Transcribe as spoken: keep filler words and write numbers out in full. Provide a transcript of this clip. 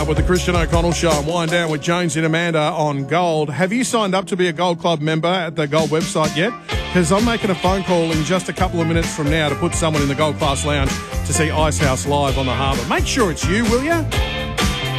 With the Christian O'Connell Show and Wind Down with Jones and Amanda on Gold. Have you signed up to be a Gold Club member at the Gold website yet? Because I'm making a phone call in just a couple of minutes from now to put someone in the Gold Class Lounge to see Icehouse live on the harbour. Make sure it's you, will you?